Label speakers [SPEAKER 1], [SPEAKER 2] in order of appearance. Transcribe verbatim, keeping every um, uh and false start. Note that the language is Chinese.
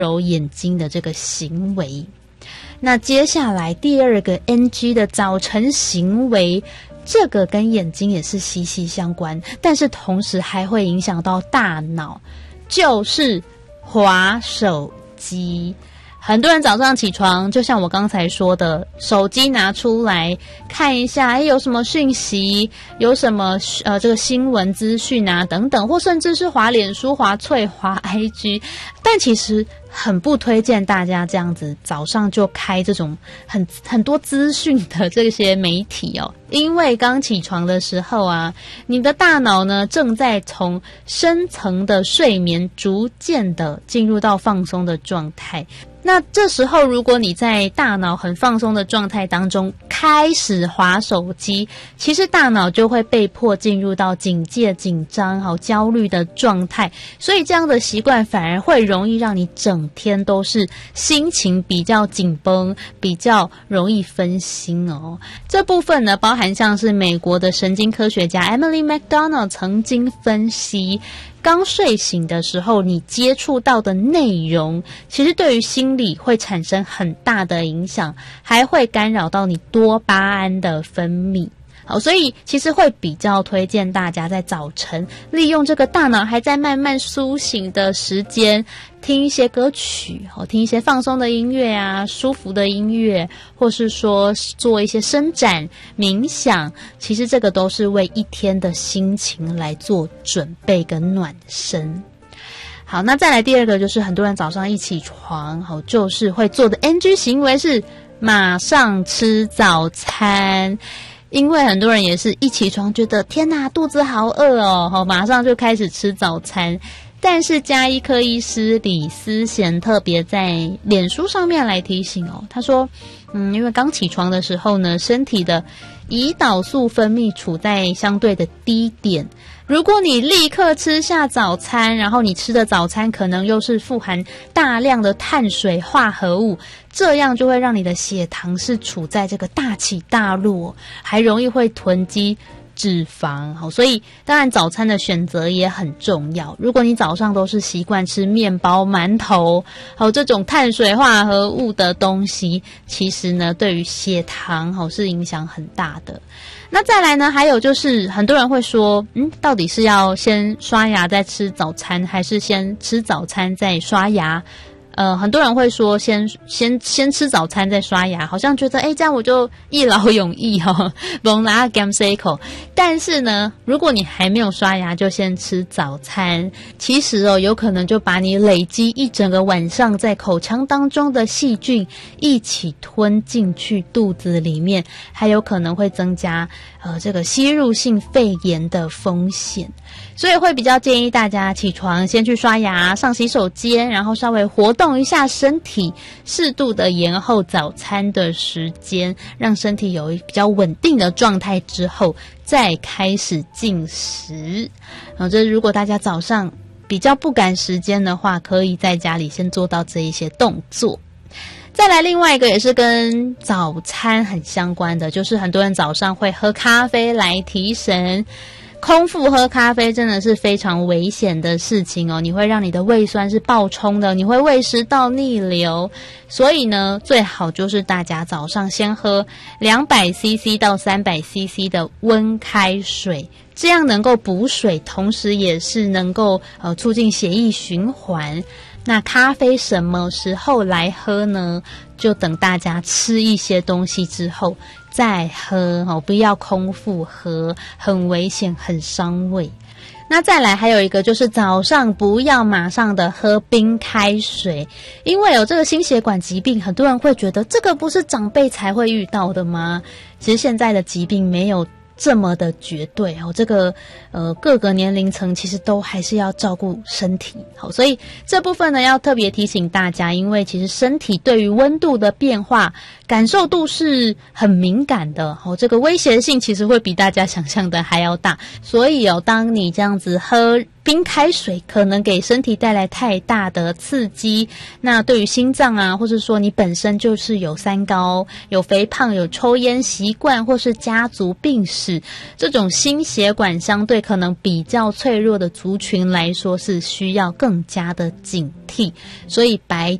[SPEAKER 1] 揉眼睛的这个行为。那接下来第二个 N G 的早晨行为，这个跟眼睛也是息息相关，但是同时还会影响到大脑，就是滑手机。很多人早上起床，就像我刚才说的，手机拿出来看一下，哎，有什么讯息，有什么呃这个新闻资讯啊等等，或甚至是滑脸书、滑脆、滑 I G， 但其实很不推荐大家这样子早上就开这种很很多资讯的这些媒体哦，因为刚起床的时候啊，你的大脑呢正在从深层的睡眠逐渐的进入到放松的状态。那这时候如果你在大脑很放松的状态当中开始滑手机，其实大脑就会被迫进入到警戒、紧张、好焦虑的状态，所以这样的习惯反而会容易让你整天都是心情比较紧绷，比较容易分心哦。这部分呢，包含像是美国的神经科学家 Emily McDonald 曾经分析，刚睡醒的时候你接触到的内容其实对于心理会产生很大的影响，还会干扰到你多巴胺的分泌。好，所以其实会比较推荐大家在早晨利用这个大脑还在慢慢苏醒的时间，听一些歌曲，听一些放松的音乐啊，舒服的音乐，或是说做一些伸展、冥想，其实这个都是为一天的心情来做准备跟暖身。好，那再来第二个就是很多人早上一起床，好，就是会做的 N G 行为是马上吃早餐。因为很多人也是一起床觉得天哪，肚子好饿哦，马上就开始吃早餐。但是家医科医师李思贤特别在脸书上面来提醒哦，他说嗯，因为刚起床的时候呢，身体的胰岛素分泌处在相对的低点，如果你立刻吃下早餐，然后你吃的早餐可能又是富含大量的碳水化合物，这样就会让你的血糖是处在这个大起大落，还容易会囤积脂肪。好，所以当然早餐的选择也很重要。如果你早上都是习惯吃面包、馒头，还有这种碳水化合物的东西，其实呢对于血糖好是影响很大的。那再来呢，还有就是很多人会说，嗯，到底是要先刷牙再吃早餐，还是先吃早餐再刷牙？呃，很多人会说先先先吃早餐再刷牙，好像觉得诶这样我就一劳永逸哦，不拿干塞口。但是呢，如果你还没有刷牙就先吃早餐，其实哦有可能就把你累积一整个晚上在口腔当中的细菌一起吞进去肚子里面，还有可能会增加呃这个吸入性肺炎的风险。所以会比较建议大家起床先去刷牙，上洗手间，然后稍微活动一下身体，适度的延后早餐的时间，让身体有比较稳定的状态之后再开始进食。然后这如果大家早上比较不赶时间的话，可以在家里先做到这一些动作。再来另外一个也是跟早餐很相关的，就是很多人早上会喝咖啡来提神。空腹喝咖啡真的是非常危险的事情哦，你会让你的胃酸是爆冲的，你会胃食道逆流。所以呢，最好就是大家早上先喝 两百 C C 到三百 C C 的温开水，这样能够补水，同时也是能够呃促进血液循环。那咖啡什么时候来喝呢？就等大家吃一些东西之后再喝哦，不要空腹喝，很危险，很伤胃。那再来还有一个就是早上不要马上的喝冰开水，因为有这个心血管疾病，很多人会觉得这个不是长辈才会遇到的吗？其实现在的疾病没有这么的绝对哦，这个呃各个年龄层其实都还是要照顾身体。好，所以这部分呢要特别提醒大家，因为其实身体对于温度的变化感受度是很敏感的哦，这个威胁性其实会比大家想象的还要大。所以哦，当你这样子喝冰开水可能给身体带来太大的刺激，那对于心脏啊，或者说你本身就是有三高、有肥胖、有抽烟习惯，或是家族病史，这种心血管相对可能比较脆弱的族群来说，是需要更加的警惕。所以白